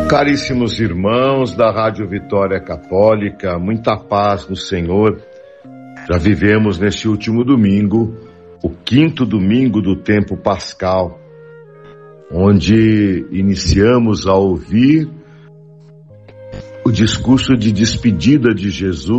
Caríssimos irmãos da Rádio Vitória Católica, muita paz no Senhor. Já vivemos neste último domingo, o 5º domingo do tempo pascal, onde iniciamos a ouvir o discurso de despedida de Jesus